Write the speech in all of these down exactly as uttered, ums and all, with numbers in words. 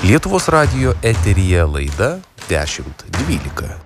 Lietuvos radijo eteryje laida dešimt dvylika.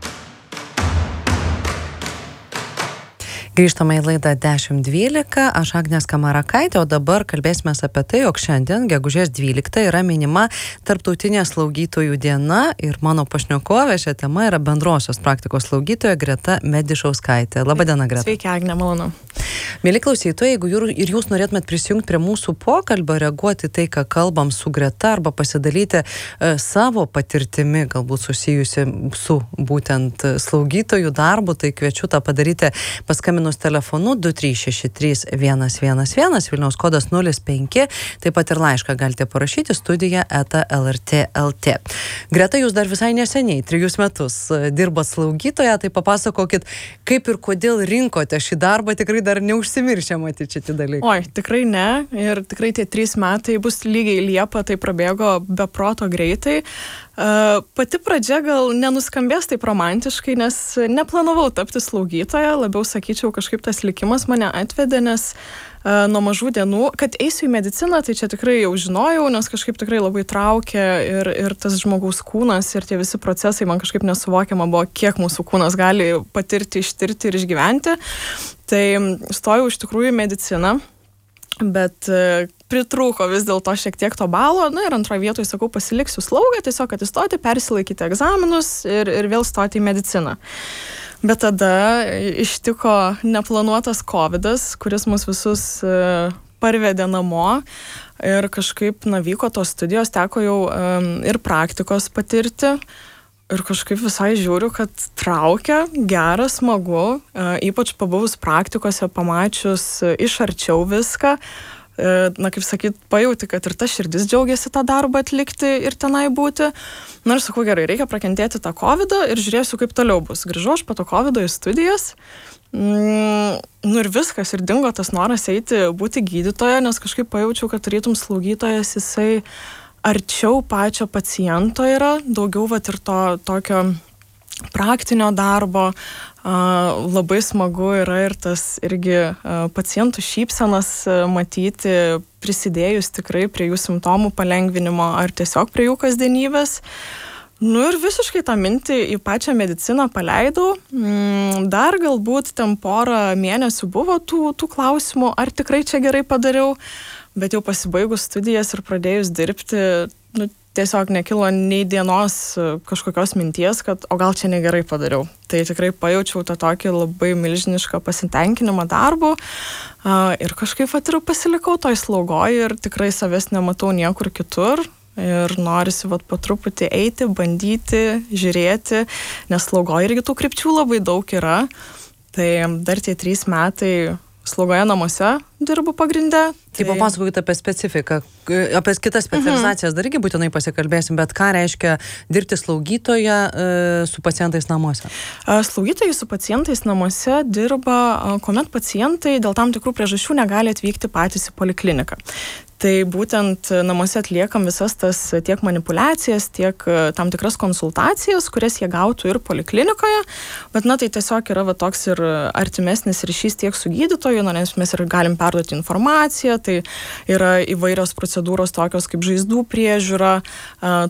Grįžtame į laidą dešimt dvylika, aš Agnė Skamarakaitė, o dabar kalbėsime apie tai, jog šiandien, gegužės dvyliktą, yra minima Tarptautinė slaugytojų diena ir mano pašnekovė šią temą yra bendrosios praktikos slaugytoja Greta Medišauskaitė. Labadiena, Greta. Sveiki, Agnė, malonu. Mėly klausytojai, jeigu ir jūs norėtumėt prisijungti prie mūsų pokalbio, reaguoti tai, ką kalbam su Greta, arba pasidalyti e, savo patirtimi, galbūt susijusi su būtent slaugytojų darbu, tai kviečiu tą padaryti paskambinus telefonu du trys šeši trys vienas vienas vienas, Vilniaus kodas nulis penki, taip pat ir laišką galite parašyti studija eta el er tė el tė. Greta, jūs dar visai neseniai, trijus metus dirbat slaugytoja, tai papasakokit, kaip ir kodėl rinkote šį darbą, tikrai dar neužsimiršę matyti šitį dalyką. Oi, tikrai ne, ir tikrai tie trys metai bus lygiai Liepa, tai prabėgo be proto greitai. Uh, pati pradžia gal nenuskambės taip romantiškai, nes neplanavau tapti slaugytoja, labiau sakyčiau, kažkaip tas likimas mane atvedė, nes uh, nuo mažų dienų, kad eisiu į mediciną, tai čia tikrai jau žinojau, nes kažkaip tikrai labai traukė ir, ir tas žmogaus kūnas ir tie visi procesai man kažkaip nesuvokiama buvo, kiek mūsų kūnas gali patirti, ištirti ir išgyventi. Tai stojau iš tikrųjų į mediciną, bet uh, pritrūko vis dėlto šiek tiek to balo, na ir antroje vietoje, sakau, pasiliksiu slaugą, tiesiog atistoti, persilaikyti egzaminus ir, ir vėl stoti į mediciną. Bet tada ištiko neplanuotas kovidas, kuris mus visus uh, parvedė namo ir kažkaip, na, vyko tos studijos, teko jau um, ir praktikos patirti. Ir kažkaip visai žiūriu, kad traukia, gera, smagu, uh, ypač pabuvus praktikose, pamačius uh, iš arčiau viską. Na, kaip sakyt, pajauti, kad ir ta širdis džiaugiasi tą darbą atlikti ir tenai būti. Na, ir sakau, gerai, reikia prakentėti tą kovidą ir žiūrėsiu, kaip toliau bus. Grįžau aš po to kovido į studijas. Mm, nu ir viskas, ir dingo tas noras eiti, būti gydytoja, nes kažkaip pajaučiau, kad tarytum slaugytojas jisai arčiau pačio paciento yra, daugiau vat ir to tokio praktinio darbo. Uh, labai smagu yra ir tas irgi uh, pacientų šypsenas uh, matyti, prisidėjus tikrai prie jų simptomų palengvinimo ar tiesiog prie jų kasdienybės. Nu ir visiškai tą mintį į pačią mediciną paleidau. Mm, dar galbūt ten porą mėnesių buvo tų, tų klausimų, ar tikrai čia gerai padariau, bet jau pasibaigus studijas ir pradėjus dirbti, nu, tiesiog nekilo nei dienos kažkokios minties, kad o gal čia negerai padariau. Tai tikrai pajaučiau tą tokį labai milžinišką pasitenkinimą darbu uh, ir kažkaip vat ir pasilikau toj slaugoj ir tikrai savęs nematau niekur kitur. Ir norisi vat po truputį eiti, bandyti, žiūrėti, nes slaugoje irgi tų krypčių labai daug yra. Tai dar tie trys metai slaugoje namuose dirbu pagrinde. Tai papasakokite apie specifiką, apie kitas specializacijas, dar irgi būtinai pasikalbėsim, bet ką reiškia dirbti slaugytoja e, su pacientais namuose? Slaugytojai su pacientais namuose dirba, kuomet pacientai dėl tam tikrų priežasčių negali atvykti patys į polikliniką. Tai būtent namuose atliekam visas tas tiek manipulacijas, tiek tam tikras konsultacijas, kurias jie gautų ir poliklinikoje, bet na tai tiesiog yra va, toks ir artimesnis ryšys tiek su gydytoju, na, nes mes ir galim perduoti informaciją, tai yra įvairios procedūros tokios kaip žaizdų priežiūra,